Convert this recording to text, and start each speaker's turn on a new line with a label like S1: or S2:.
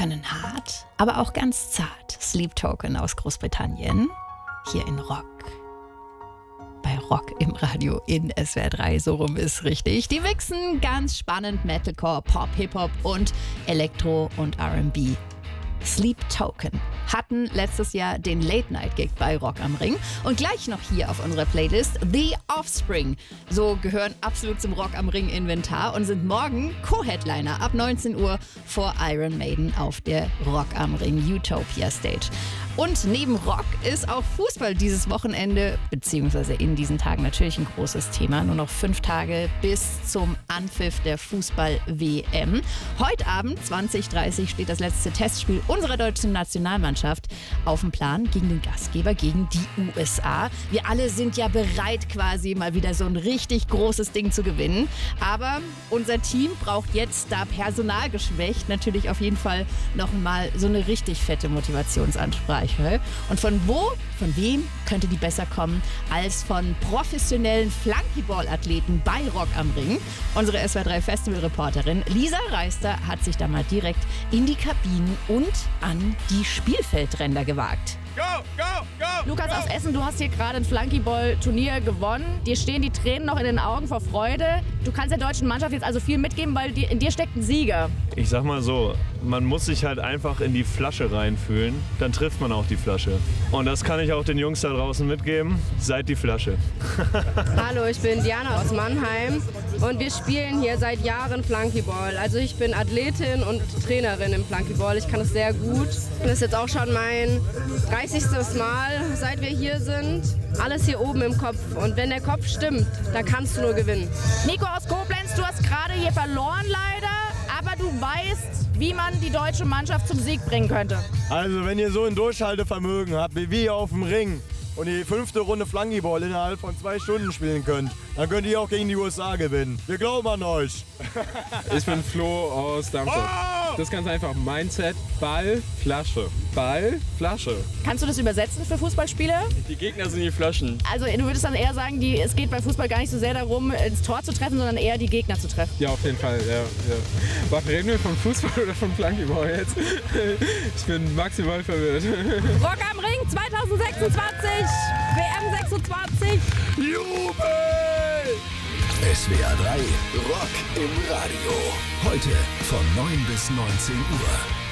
S1: können hart, aber auch ganz zart. Sleep Token aus Großbritannien, hier in Rock. Bei Rock im Radio in SWR 3, so rum ist richtig. Die mixen ganz spannend Metalcore, Pop, Hip-Hop und Elektro und R&B. Sleep Token hatten letztes Jahr den Late-Night-Gig bei Rock am Ring und gleich noch hier auf unserer Playlist The Offspring. So gehören absolut zum Rock am Ring Inventar und sind morgen Co-Headliner ab 19 Uhr vor Iron Maiden auf der Rock am Ring Utopia Stage. Und neben Rock ist auch Fußball dieses Wochenende, beziehungsweise in diesen Tagen natürlich ein großes Thema. Nur noch 5 Tage bis zum Anpfiff der Fußball-WM. Heute Abend, 20:30, steht das letzte Testspiel unserer deutschen Nationalmannschaft auf dem Plan gegen den Gastgeber, gegen die USA. Wir alle sind ja bereit, quasi mal wieder so ein richtig großes Ding zu gewinnen. Aber unser Team braucht jetzt, da personalgeschwächt, natürlich auf jeden Fall noch mal so eine richtig fette Motivationsansprache. Und von wem könnte die besser kommen als von professionellen Flunkyball-Athleten bei Rock am Ring? Unsere SWR 3 Festival-Reporterin Lisa Reister hat sich da mal direkt in die Kabinen und an die Spielfeldränder gewagt.
S2: Go, go, go!
S3: Lukas aus Essen, du hast hier gerade ein Flunkyball-Turnier gewonnen. Dir stehen die Tränen noch in den Augen vor Freude. Du kannst der deutschen Mannschaft jetzt also viel mitgeben, weil in dir steckt ein Sieger.
S2: Ich sag mal so, man muss sich halt einfach in die Flasche reinfühlen, dann trifft man auch die Flasche. Und das kann ich auch den Jungs da draußen mitgeben, seid die Flasche.
S4: Hallo, ich bin Diana aus Mannheim und wir spielen hier seit Jahren Flunkyball. Also ich bin Athletin und Trainerin im Flunkyball, ich kann es sehr gut. Das ist jetzt auch schon mein 30. Mal, seit wir hier sind. Alles hier oben im Kopf und wenn der Kopf stimmt, dann kannst du nur gewinnen.
S3: Nico aus Koblenz, du hast gerade hier verloren leider, aber du weißt, wie man die deutsche Mannschaft zum Sieg bringen könnte.
S5: Also wenn ihr so ein Durchhaltevermögen habt, wie wir auf dem Ring und die 5. Runde Flunkyball innerhalb von 2 Stunden spielen könnt, dann könnt ihr auch gegen die USA gewinnen. Wir glauben an euch.
S6: Ich bin Flo aus Darmstadt.
S5: Oh!
S6: Das ist ganz einfach. Mindset, Ball, Flasche. Ball, Flasche.
S3: Kannst du das übersetzen für Fußballspieler?
S6: Die Gegner sind die Flaschen.
S3: Also du würdest dann eher sagen, es geht beim Fußball gar nicht so sehr darum, ins Tor zu treffen, sondern eher die Gegner zu treffen.
S6: Ja, auf jeden Fall. Ja. Was reden wir vom Fußball oder vom Flunkyball jetzt? Ich bin maximal verwirrt.
S3: Rock am Ring 2026, WM 26.
S5: Jubel!
S7: SWR 3 Rock im Radio. Heute von 9 bis 19 Uhr.